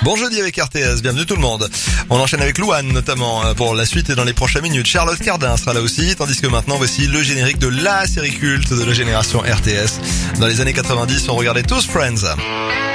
Bon jeudi avec RTS, bienvenue tout le monde. On enchaîne avec Louane notamment pour la suite et dans les prochaines minutes. Charlotte Cardin sera là aussi, tandis que maintenant voici le générique de la série culte de la génération RTS. Dans les années 90, on regardait tous Friends.